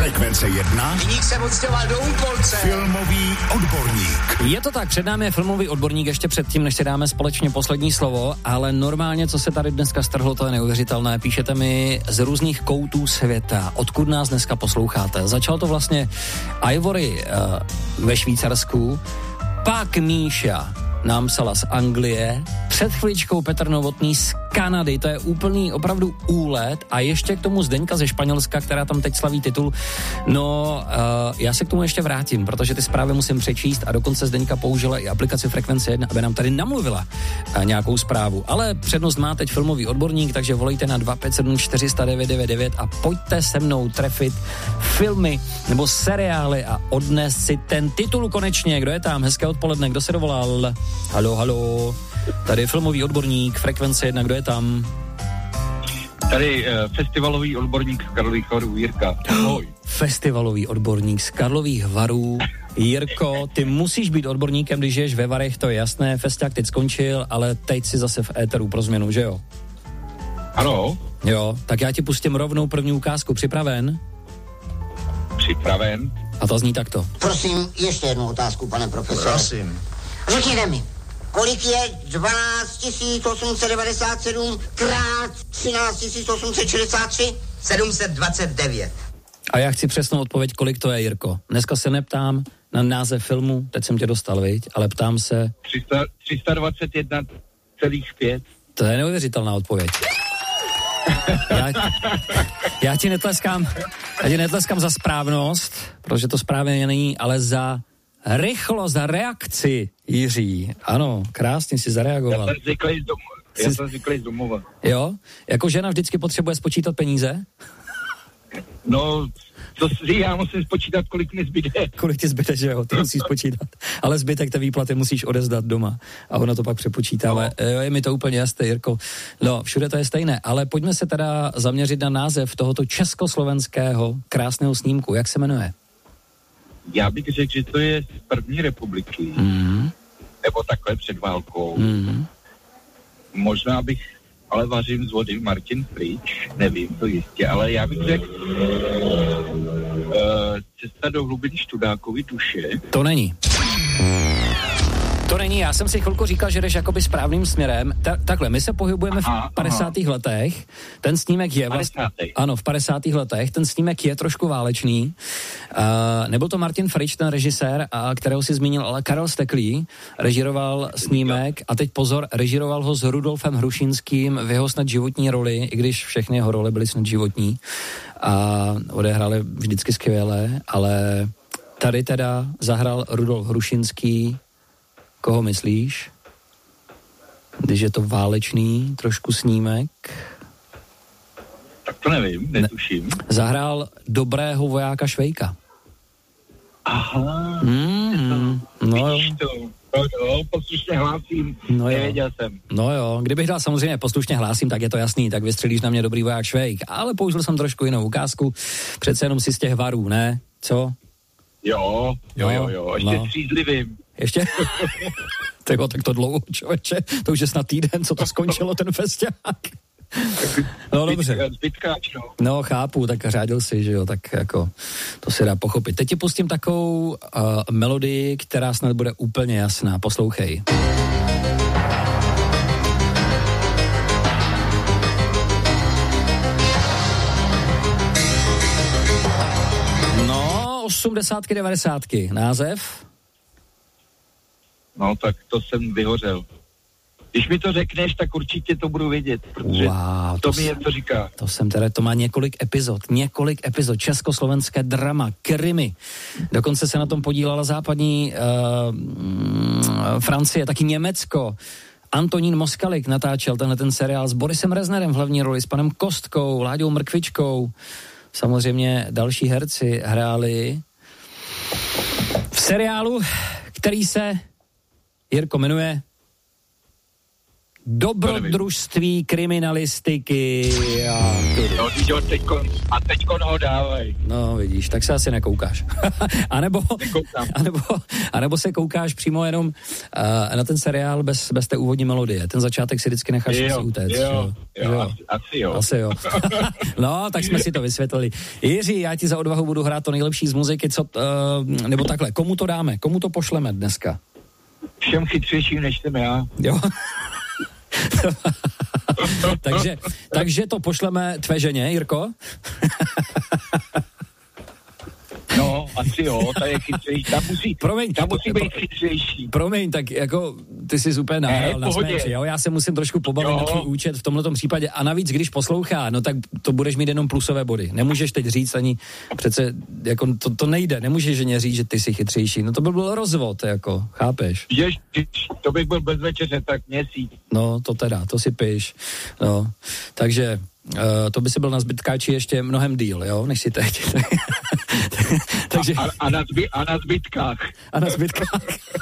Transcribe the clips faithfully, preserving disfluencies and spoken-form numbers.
Frekvence jedna. Viník se odstěhoval do Úpolce. Filmový odborník. Je to tak, před námi je filmový odborník ještě předtím, než si dáme společně poslední slovo, ale normálně, co se tady dneska strhlo, to je neuvěřitelné. Píšete mi z různých koutů světa, odkud nás dneska posloucháte. Začal to vlastně Ivory uh, ve Švýcarsku, pak Míša nám psala z Anglie, před chviličkou Petr Novotný z Kanady, to je úplný opravdu úlet, a ještě k tomu Zdeňka ze Španělska, která tam teď slaví titul. No, uh, já se k tomu ještě vrátím, protože ty zprávy musím přečíst a dokonce Zdeňka použila i aplikaci Frekvence jedna, aby nám tady namluvila uh, nějakou zprávu. Ale přednost má teď filmový odborník, takže volejte na dva pět sedm čtyři sta devět devět devět a pojďte se mnou trefit filmy nebo seriály a odnést si ten titul konečně. Kdo je tam? Hezké odpoledne, kdo se dovolal? Halo, halo. Tady je filmový odborník, Frekvence jedna, kdo je tam? Tady uh, festivalový odborník z Karlových Varů, Jirka. Ahoj. Festivalový odborník z Karlových Varů. Jirko, ty musíš být odborníkem, když žiješ ve Varech, to je jasné, festiák teď skončil, ale teď si zase v éteru pro změnu, že jo? Ano. Jo, tak já ti pustím rovnou první ukázku, připraven? Připraven. A to zní takto. Prosím, ještě jednu otázku, pane profesore. Prosím. Řekněte mi, kolik je dvanáct tisíc osm set devadesát sedm krát třináct tisíc osm set šedesát tři? sedm set dvacet devět. A já chci přesnou odpověď, kolik to je, Jirko. Dneska se neptám na název filmu, teď jsem tě dostal, viď, ale ptám se... tři sta dvacet jedna celá pět. To je neuvěřitelná odpověď. Já, já ti netleskám, já ti netleskám za správnost, protože to správně není, ale za rychlost, za reakci, Jiří. Ano, krásně si zareagoval. Já jsem zvyklý z domova. Já jsem zvyklý z domova. Jo? Jako žena vždycky potřebuje spočítat peníze? No, to si já musím spočítat, kolik mi zbyde. Kolik ti zbyde, že jo, ty musíš spočítat. Ale zbytek té výplaty musíš odezdat doma a ono to pak přepočítává. No. Jo, je mi to úplně jasné, Jirko. No, všude to je stejné, ale pojďme se teda zaměřit na název tohoto československého krásného snímku. Jak se jmenuje? Já bych řekl, že to je z první republiky. Mm. Nebo takhle před válkou. Mm. Možná bych, ale vařím z vody, Martin Pryč, nevím to jistě, ale já bych řekl uh, Cesta do hlubin Študákovy duše. To není. To není, já jsem si chvilku říkal, že jdeš jakoby správným směrem. Ta, takhle, my se pohybujeme aha, v padesátých aha. letech, ten snímek je vlastně, ano, v padesátých letech, ten snímek je trošku válečný. Uh, nebyl to Martin Frič, ten režisér, a kterého si zmínil, ale Karel Steklý režíroval snímek a teď pozor, režíroval ho s Rudolfem Hrušínským v jeho snad životní roli, i když všechny jeho role byly snad životní a odehráli vždycky skvěle, ale tady teda zahrál Rudolf Hrušínský. Koho myslíš? Když je to válečný trošku snímek. Tak to nevím, netuším. Ne. Zahrál dobrého vojáka Švejka. Aha. Mm, no jo. To. No jo, poslušně hlásím. No jo. Nevěděl jsem. No jo, kdybych dal samozřejmě poslušně hlásím, tak je to jasný, tak vystřelíš na mě dobrý voják Švejk. Ale použil jsem trošku jinou ukázku. Přece jenom si z těch varů, ne? Co? Jo, jo, jo, jo. Ještě no. střízlivým. Ještě? Tyjo, tak to dlouho, člověče. To už je snad týden, co to skončilo, ten festiák. No dobře. Zbytkáč, no. No chápu, tak řádil si, že jo, tak jako to se dá pochopit. Teď ti pustím takovou uh, melodii, která snad bude úplně jasná. Poslouchej. No, osmdesátky, devadesátky. Název? No, tak to jsem vyhořel. Když mi to řekneš, tak určitě to budu vědět, protože wow, to, to mi něco říká. To jsem teda, to má několik epizod, několik epizod, československé drama, krimi. Dokonce se na tom podílela západní uh, Francie, taky Německo. Antonín Moskalik natáčel tenhle ten seriál s Borisem Reznerem v hlavní roli, s panem Kostkou, Láďou Mrkvičkou. Samozřejmě další herci hráli v seriálu, který se, Jirko, jmenuje dobrodružství, kriminalistiky a... No, jo, teďko, a teďko ho dávaj. No, vidíš, tak se asi nekoukáš. a, nebo, a, nebo, a nebo se koukáš přímo jenom uh, na ten seriál bez, bez té úvodní melodie. Ten začátek si vždycky necháš jo, asi utéct. Jo, jo, jo. Asi, asi jo. Asi jo. No, tak jsme si to vysvětlili. Jiří, já ti za odvahu budu hrát to nejlepší z muziky, co, uh, nebo takhle, komu to dáme, komu to pošleme dneska? Všem chytřejším, než jsem já. Jo. takže, takže to pošleme tvé ženě, Jirko? No, asi jo, ta je chytřejší. Ta musí, Promiň, ta musí být chytřejší. Promiň, tak jako ty jsi úplně nahrál na sméči, jo? Já se musím trošku pobavit jo. na tvůj účet v tomhletom případě. A navíc, když poslouchá, no tak to budeš mít jenom plusové body. Nemůžeš teď říct ani, přece, jako to, to nejde, nemůžeš ženě říct, že ty jsi chytřejší. No to by byl rozvod, jako, chápeš? Jež, to bych byl bez večeře, tak měsíc. No, to teda, to si píš. No, takže... Uh, to by si byl na zbytkáči ještě mnohem díl, jo, než si teď. Takže... A, a, a, na zby, a na zbytkách. A na zbytkách.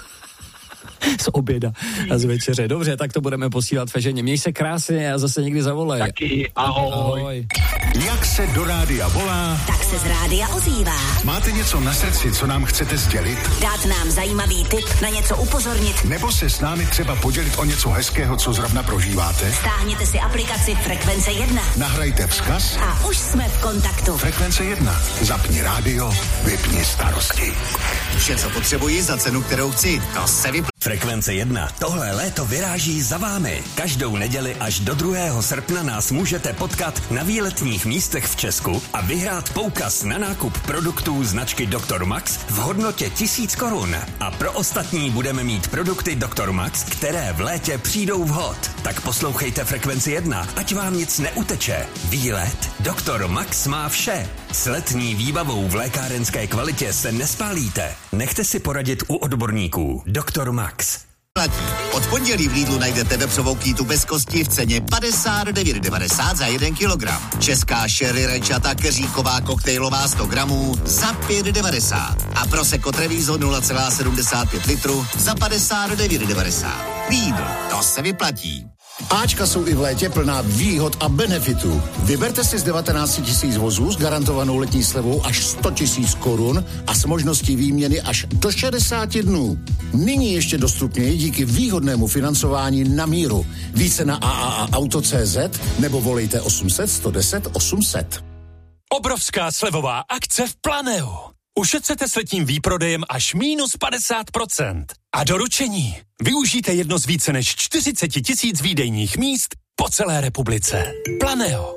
Z oběda a z večeře. Dobře, tak to budeme posílat Feženě. Měj se krásně a zase někdy zavolej. Taky, ahoj. ahoj. Jak se do rádia volá, tak se z rádia ozývá. Máte něco na srdci, co nám chcete sdělit? Dát nám zajímavý tip, na něco upozornit. Nebo se s námi třeba podělit o něco hezkého, co zrovna prožíváte? Stáhněte si aplikaci Frekvence jedna. Nahrajte vzkaz a už jsme v kontaktu. Frekvence jedna. Zapni rádio, vypni starosti. Vše, co potřebuji za cenu, kterou chci, to se vypl... Frekvence jedna. Tohle léto vyráží za vámi. Každou neděli až do druhého srpna nás můžete potkat na výletních místech v Česku a vyhrát poukaz na nákup produktů značky doktor Max v hodnotě tisíc korun. A pro ostatní budeme mít produkty doktor Max, které v létě přijdou vhod. Tak poslouchejte Frekvenci jedna, ať vám nic neuteče. Výlet doktor Max má vše. S letní výbavou v lékárenské kvalitě se nespálíte. Nechte si poradit u odborníků. doktor Max. Od pondělí v Lidlu najdete vepřovou kýtu bez kosti v ceně padesát devět devadesát za jeden kilogram. Česká sherry rajčata keříková koktejlová sto gramů za pět devadesát. A Prosecco Treviso nula celá sedmdesát pět litru za padesát devět devadesát. Lidl, to se vyplatí. Ačka jsou i v létě plná výhod a benefitů. Vyberte si z devatenáct tisíc vozů s garantovanou letní slevou až sto tisíc korun a s možností výměny až do šedesáti dnů. Nyní ještě dostupněji díky výhodnému financování na míru. Více na a a a auto tečka cé zet nebo volejte osm set sto deset osm set. Obrovská slevová akce v Planeu. Ušetřete s letním výprodejem až mínus padesát procent. A doručení. Využijte jedno z více než čtyřicet tisíc výdejních míst po celé republice. Planeo.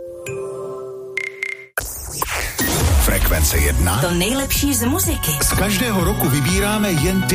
Frekvence jedna. To nejlepší z muziky. Z každého roku vybíráme jen ty